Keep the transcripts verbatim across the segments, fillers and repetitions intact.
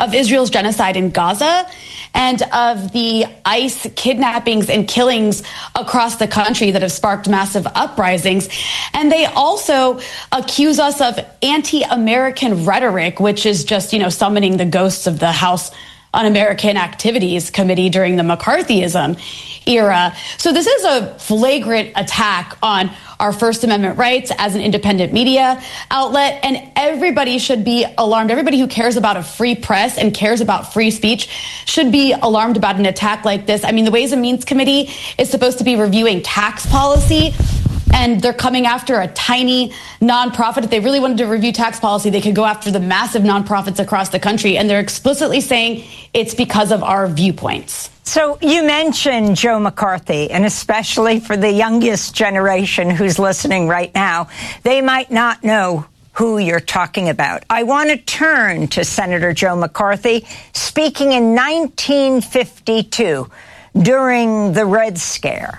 of Israel's genocide in Gaza and of the ICE kidnappings and killings across the country that have sparked massive uprisings. And they also accuse us of anti-American rhetoric, which is just, you know, summoning the ghosts of the House Un-American Activities Committee during the McCarthyism era. So this is a flagrant attack on our First Amendment rights as an independent media outlet, and everybody should be alarmed. Everybody who cares about a free press and cares about free speech should be alarmed about an attack like this. I mean, the Ways and Means Committee is supposed to be reviewing tax policy, and they're coming after a tiny nonprofit. If they really wanted to review tax policy, they could go after the massive nonprofits across the country, and they're explicitly saying it's because of our viewpoints. So you mentioned Joe McCarthy, and especially for the youngest generation who's listening right now, they might not know who you're talking about. I want to turn to Senator Joe McCarthy, speaking in nineteen fifty-two during the Red Scare.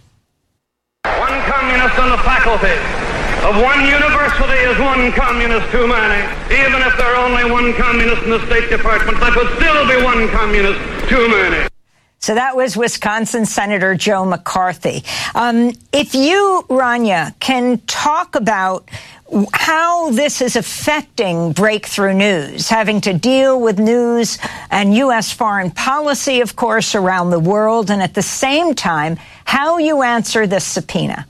One communist on the faculty of one university is one communist too many. Even if there are only one communist in the State Department, that would still be one communist too many. So that was Wisconsin Senator Joe McCarthy. Um, if you, Rania, can talk about how this is affecting Breakthrough News, having to deal with news and U S foreign policy, of course, around the world, and at the same time, how you answer this subpoena.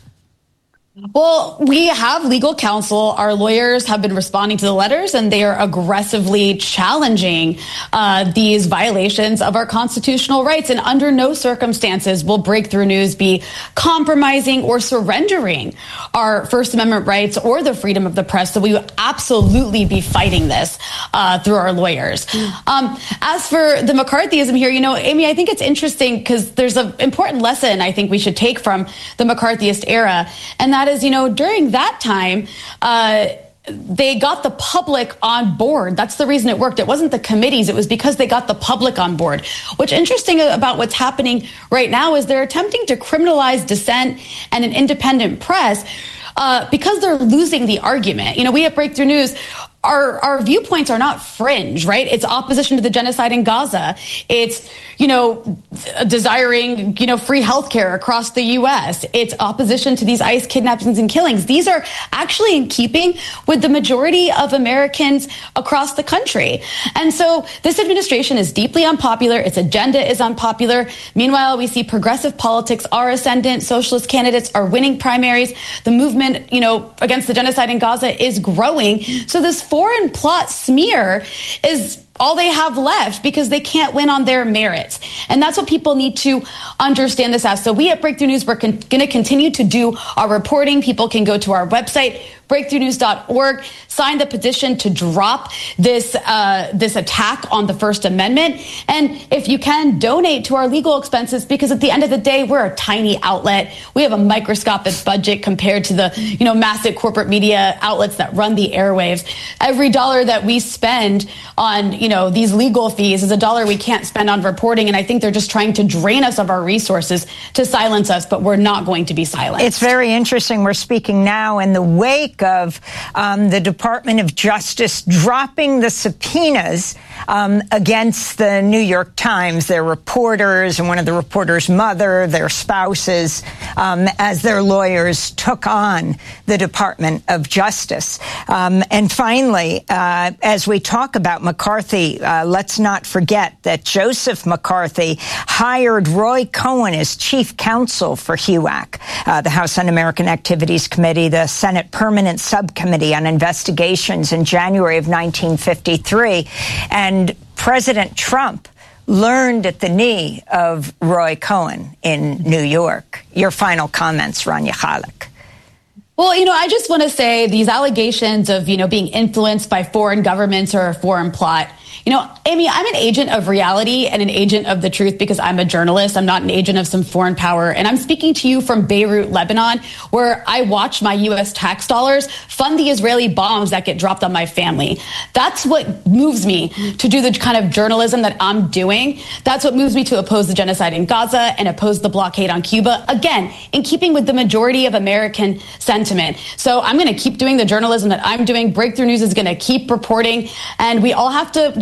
Well, we have legal counsel. Our lawyers have been responding to the letters, and they are aggressively challenging uh, these violations of our constitutional rights. And under no circumstances will Breakthrough News be compromising or surrendering our First Amendment rights or the freedom of the press. So we will absolutely be fighting this uh, through our lawyers. Um, as for the McCarthyism here, you know, Amy, I think it's interesting because there's an important lesson I think we should take from the McCarthyist era, and that is, you know, during that time, uh, they got the public on board. That's the reason it worked. It wasn't the committees. It was because they got the public on board. What's interesting about what's happening right now is they're attempting to criminalize dissent and an independent press uh, because they're losing the argument. You know, we at Breakthrough News, Our, our viewpoints are not fringe, right? It's opposition to the genocide in Gaza. It's, you know, desiring, you know, free healthcare across the U S. It's opposition to these ICE kidnappings and killings. These are actually in keeping with the majority of Americans across the country. And so this administration is deeply unpopular. Its agenda is unpopular. Meanwhile, we see progressive politics are ascendant. Socialist candidates are winning primaries. The movement, you know, against the genocide in Gaza is growing. So this foreign plot smear is all they have left because they can't win on their merits. And that's what people need to understand this as. So we at Breakthrough News, we're con- going to continue to do our reporting. People can go to our website, breakthrough news dot org, sign the petition to drop this uh, this attack on the First Amendment. And if you can, donate to our legal expenses, because at the end of the day, we're a tiny outlet. We have a microscopic budget compared to the, you know, massive corporate media outlets that run the airwaves. Every dollar that we spend on, you know, these legal fees is a dollar we can't spend on reporting. And I think they're just trying to drain us of our resources to silence us, but we're not going to be silenced. It's very interesting. We're speaking now in the wake of um, the Department of Justice dropping the subpoenas um, against the New York Times, their reporters, and one of the reporters' mother, their spouses, um, as their lawyers took on the Department of Justice. Um, and finally, uh, as we talk about McCarthy, uh, let's not forget that Joseph McCarthy hired Roy Cohn as chief counsel for H U A C, uh, the House Un-American Activities Committee, the Senate Permanent Subcommittee on Investigations, in January of nineteen fifty-three. And President Trump learned at the knee of Roy Cohn in New York. Your final comments, Rania Khalek. Well, you know, I just want to say these allegations of, you know, being influenced by foreign governments or a foreign plot. You know, Amy, I'm an agent of reality and an agent of the truth because I'm a journalist. I'm not an agent of some foreign power. And I'm speaking to you from Beirut, Lebanon, where I watch my U S tax dollars fund the Israeli bombs that get dropped on my family. That's what moves me to do the kind of journalism that I'm doing. That's what moves me to oppose the genocide in Gaza and oppose the blockade on Cuba. Again, in keeping with the majority of American sentiment. So I'm going to keep doing the journalism that I'm doing. Breakthrough News is going to keep reporting. And we all have to